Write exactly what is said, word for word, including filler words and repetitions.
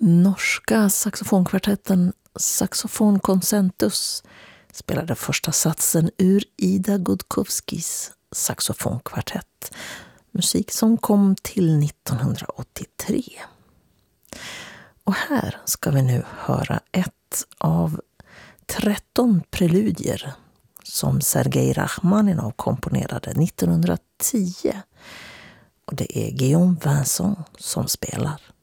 Norska saxofonkvartetten Saxofon Concentus spelade första satsen ur Ida Gudkovskis saxofonkvartett, musik som kom till nittonhundraåttiotre. Och här ska vi nu höra ett av tretton preludier som Sergej Rachmaninov komponerade nittonhundratio. Och det är Guillaume Vincent som spelar.